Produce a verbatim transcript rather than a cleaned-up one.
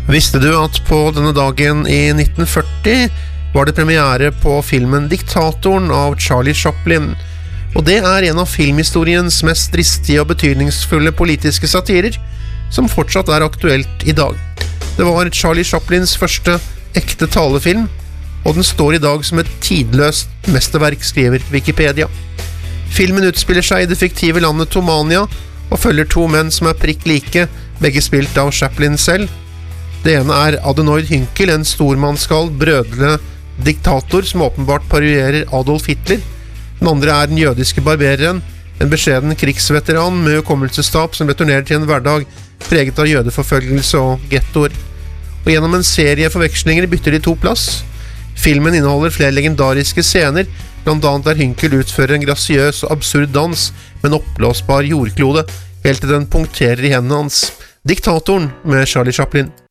Visste du at på denne dagen i nitten førti var det premiere på filmen Diktatoren av Charlie Chaplin, og det er en av filmhistoriens mest dristige og betydningsfulle politiske satirer, som fortsatt er aktuelt i dag. Det var Charlie Chaplins første ekte talefilm, og den står i dag som et tidløst mesterverk, skriver Wikipedia. Filmen utspiller seg i det fiktive landet Tomania, og følger to menn som er prikk like, begge spilt av Chaplin selv. Det ene er Adenoid Hynkel, en stormannsgal, brødende diktator som åpenbart parierer Adolf Hitler. Den andre er den jødiske barbereren, en beskjeden krigsveteran med hukommelsestap som returnerer til en hverdag preget av jødeforfølgelse og gettoer. Og gjennom en serie forvekslinger bytter de to plass. Filmen inneholder flere legendariske scener, blant annet der Hynkel utfører en grasiøs og absurd dans med en oppblåsbar jordklode, helt til den punkterer i hendene hans. Diktatoren med Charlie Chaplin.